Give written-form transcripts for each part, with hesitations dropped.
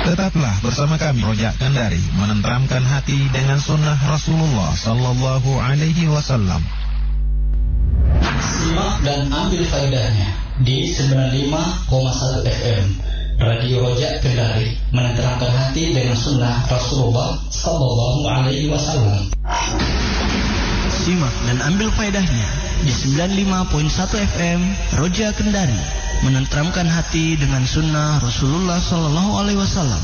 Tetaplah bersama kami Rojak Kendari, menenteramkan hati dengan sunnah Rasulullah Sallallahu Alaihi Wasallam. Simak dan ambil faedahnya di 95,1 FM Radio Rojak Kendari, menenteramkan hati dengan sunnah Rasulullah Sallallahu Alaihi Wasallam. Simak dan ambil faedahnya di 95.1 FM Rojak Kendari, menenteramkan hati dengan sunnah Rasulullah Sallallahu Alaihi Wasallam.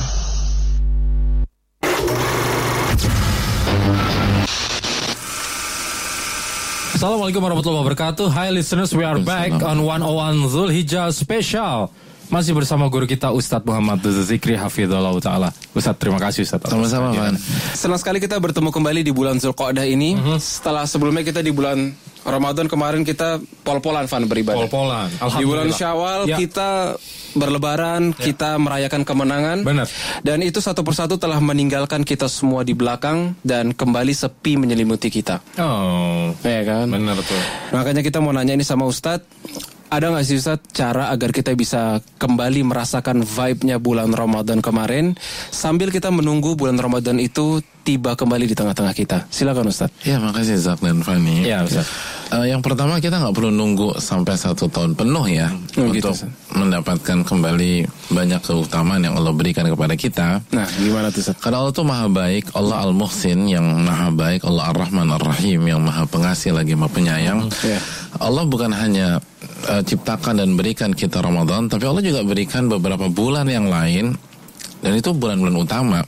Assalamualaikum warahmatullahi wabarakatuh. Hi listeners, we are back on 101 Zulhijjah Special. Masih bersama guru kita Ustadz Muhammad Zikri Hafizahullah Ta'ala. Ustadz, terima kasih Ustadz. Sama-sama, Van. Senang sekali kita bertemu kembali di bulan Zulqa'dah ini. Setelah sebelumnya kita di bulan Ramadan kemarin kita pol-polan, Van, beribadah. Pol-polan. Di bulan Syawal kita berlebaran, kita merayakan kemenangan. Benar. Dan itu satu persatu telah meninggalkan kita semua di belakang dan kembali sepi menyelimuti kita. Oh, ya kan? Benar tuh. Makanya kita mau nanya ini sama Ustadz. Ada gak sih Ustadz cara agar kita bisa kembali merasakan vibe-nya bulan Ramadan kemarin sambil kita menunggu bulan Ramadan itu tiba kembali di tengah-tengah kita? Silakan Ustadz. Ya, makasih Zak dan Fani. Ya Ustadz. Yang pertama, kita gak perlu nunggu sampai 1 tahun penuh ya untuk mendapatkan kembali banyak keutamaan yang Allah berikan kepada kita. Nah, gimana tuh Ustadz? Karena Allah tuh maha baik, Allah Al-Muhsin yang maha baik, Allah Ar-Rahman Ar-Rahim yang maha pengasih lagi maha penyayang. Allah bukan hanya ciptakan dan berikan kita Ramadan, tapi Allah juga berikan beberapa bulan yang lain, dan itu bulan-bulan utama.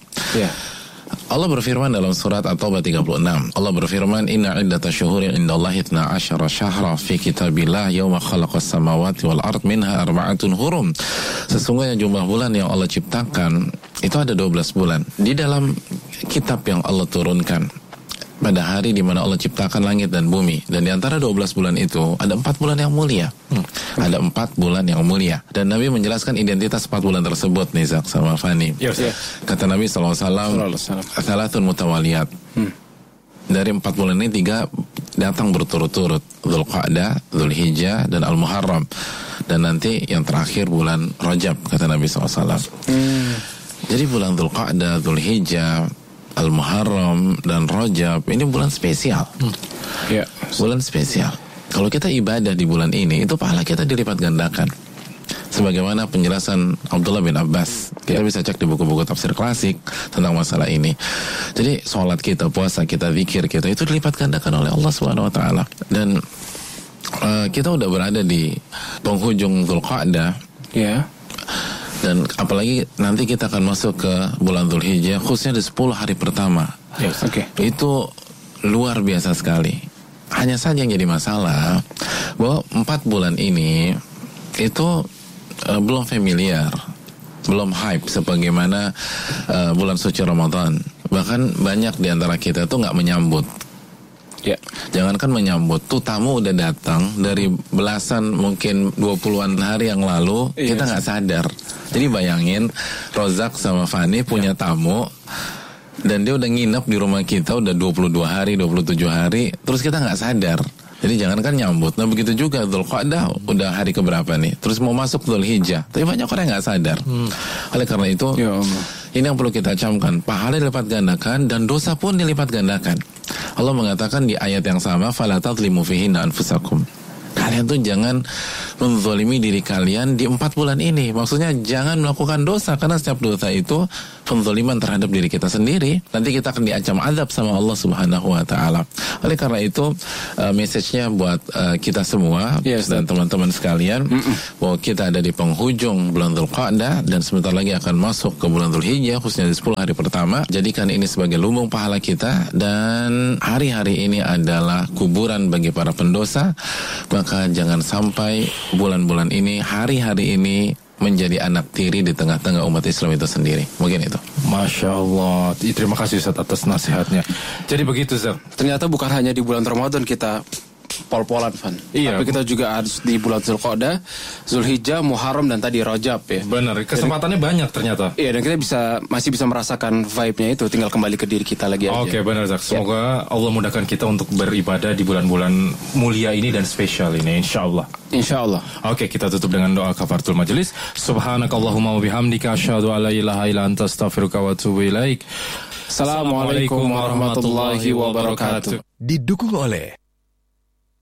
Allah berfirman dalam surat At-Taubah 36. Allah berfirman, "Inna iddatash syuhuri 'indallahi 12 syahra fi kitabillah yauma khalaqas samawati wal ard minha arba'atun hurum." Sesungguhnya jumlah bulan yang Allah ciptakan itu ada 12 bulan di dalam kitab yang Allah turunkan pada hari di mana Allah ciptakan langit dan bumi. Dan di antara 12 bulan itu ada 4 bulan yang mulia. Ada 4 bulan yang mulia. Dan Nabi menjelaskan identitas 4 bulan tersebut nih Zak sama Fani. Kata Nabi SAW, "Salatun mutawaliyat." Dari 4 bulan ini 3 datang berturut-turut, Zulqa'dah, Zulhijjah, dan Al-Muharram. Dan nanti yang terakhir bulan Rajab, kata Nabi SAW. Jadi bulan Zulqa'dah, Zulhijjah, Al-Muharram dan Rajab ini bulan spesial. Bulan spesial. Kalau kita ibadah di bulan ini, itu pahala kita dilipat gandakan. Sebagaimana penjelasan Abdullah bin Abbas, kita bisa cek di buku-buku tafsir klasik tentang masalah ini. Jadi sholat kita, puasa kita, zikir kita itu dilipat gandakan oleh Allah Subhanahu Wa Taala. Dan kita udah berada di penghujung Zulqa'dah. Dan apalagi nanti kita akan masuk ke bulan Zulhijjah, khususnya di 10 hari pertama. Itu luar biasa sekali. Hanya saja yang jadi masalah bahwa 4 bulan ini itu belum familiar, belum hype sebagaimana bulan suci Ramadan. Bahkan banyak di antara kita tuh nggak menyambut. Jangankan menyambut, tuh tamu udah datang dari belasan, mungkin 20-an hari yang lalu, kita nggak sadar. Jadi bayangin, Rozak sama Fani punya tamu, dan dia udah nginep di rumah kita udah 22 hari, 27 hari, terus kita nggak sadar. Jadi jangankan nyambut. Nah begitu juga Zulqa'dah udah hari keberapa nih, terus mau masuk Zulhijjah, tapi banyak orang yang nggak sadar. Oleh karena itu, ini yang perlu kita camkan, pahala dilipat gandakan dan dosa pun dilipat gandakan. Allah mengatakan di ayat yang sama, "Fala tadzlimu fihinna anfusakum." Kalian tuh jangan menzalimi diri kalian di 4 bulan ini. Maksudnya jangan melakukan dosa, karena setiap dosa itu penzaliman terhadap diri kita sendiri. Nanti kita akan diancam azab sama Allah Subhanahu Wa Taala. Oleh karena itu message-nya buat kita semua dan teman-teman sekalian, bahwa kita ada di penghujung bulan Zulqa'dah dan sebentar lagi akan masuk ke bulan Zulhijjah, khususnya di 10 hari pertama. Jadikan ini sebagai lumbung pahala kita, dan hari-hari ini adalah kuburan bagi para pendosa. Maka jangan sampai bulan-bulan ini, hari-hari ini menjadi anak tiri di tengah-tengah umat Islam itu sendiri. Mungkin itu. Masya Allah. Terima kasih Ustaz atas nasihatnya. Jadi begitu Ustaz. Ternyata bukan hanya di bulan Ramadan kita pol-polan, Van. Iya. Tapi kita juga harus di bulan Zulqa'dah, Zulhijjah, Muharram dan tadi Rajab ya. Benar, kesempatannya banyak ternyata. Iya, dan kita masih bisa merasakan vibe-nya itu, tinggal kembali ke diri kita lagi aja. Oke, benar Zak. Semoga Allah mudahkan kita untuk beribadah di bulan-bulan mulia ini dan spesial ini, insyaallah. Insyaallah. Oke, kita tutup dengan doa kafaratul majelis. Subhanakallahumma wa bihamdika asyhadu an la ilaha illa anta astaghfiruka wa atubu ilaik. Assalamualaikum warahmatullahi wabarakatuh. Didukung oleh